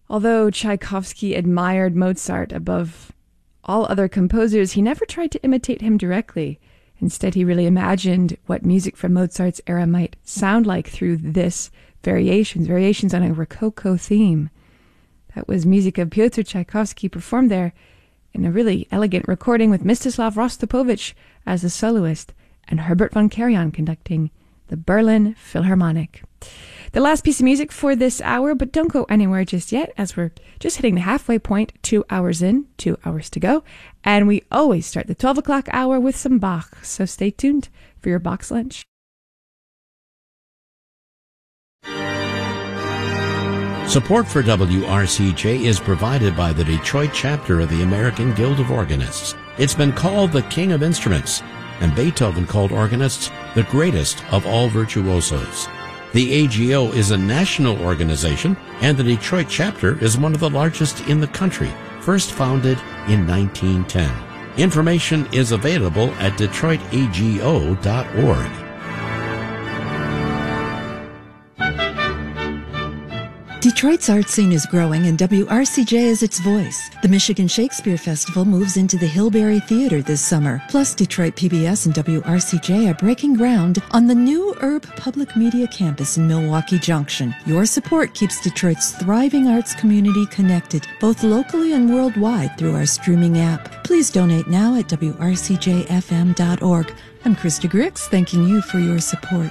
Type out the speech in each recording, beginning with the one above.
Although Tchaikovsky admired Mozart above all other composers, he never tried to imitate him directly. Instead, he really imagined what music from Mozart's era might sound like through this variations on a Rococo theme. That was music of Pyotr Tchaikovsky performed there in a really elegant recording with Mstislav Rostropovich as the soloist and Herbert von Karajan conducting the Berlin Philharmonic. The last piece of music for this hour, but don't go anywhere just yet, as we're just hitting the halfway point, 2 hours in, 2 hours to go, and we always start the 12 o'clock hour with some Bach, so stay tuned for your box lunch. Support for WRCJ is provided by the Detroit chapter of the American Guild of Organists. It's been called the King of Instruments, and Beethoven called organists the greatest of all virtuosos. The AGO is a national organization, and the Detroit chapter is one of the largest in the country, first founded in 1910. Information is available at detroitago.org. Detroit's art scene is growing, and WRCJ is its voice. The Michigan Shakespeare Festival moves into the Hillberry Theater this summer. Plus, Detroit PBS and WRCJ are breaking ground on the new Herb Public Media campus in Milwaukee Junction. Your support keeps Detroit's thriving arts community connected, both locally and worldwide, through our streaming app. Please donate now at WRCJFM.org. I'm Krista Grix, thanking you for your support.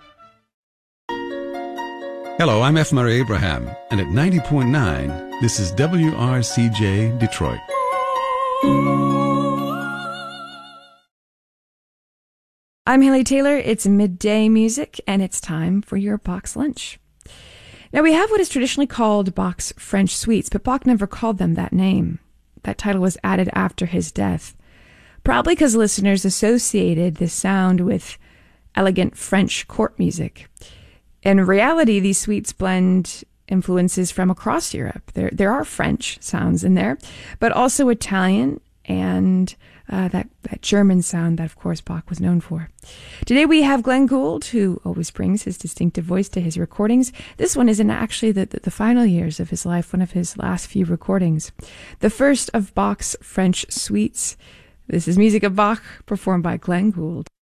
Hello, I'm F. Murray Abraham, and at 90.9, this is WRCJ Detroit. I'm Haley Taylor. It's midday music, and it's time for your box lunch. Now, we have what is traditionally called Bach's French suites, but Bach never called them that name. That title was added after his death, probably because listeners associated this sound with elegant French court music. In reality, these suites blend influences from across Europe. There are French sounds in there, but also Italian and that German sound that, of course, Bach was known for. Today we have Glenn Gould, who always brings his distinctive voice to his recordings. This one is in actually the final years of his life, one of his last few recordings. The first of Bach's French suites. This is music of Bach performed by Glenn Gould.